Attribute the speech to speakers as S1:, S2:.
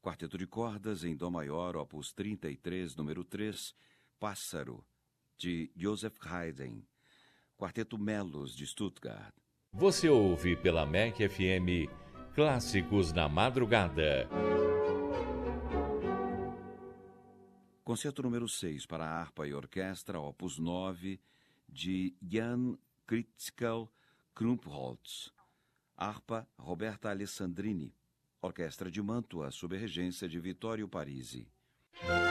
S1: Quarteto de cordas em Dó maior, opus 33, número 3, Pássaro, de Joseph Haydn. Quarteto Melos, de Stuttgart.
S2: Você ouve pela MEC FM Clássicos na Madrugada.
S1: Concerto número 6 para harpa e orquestra, opus 9, de Jan Kritschkel Krumpholz. Harpa, Roberta Alessandrini. Orquestra de Mantua, sob a regência de Vittorio Parisi.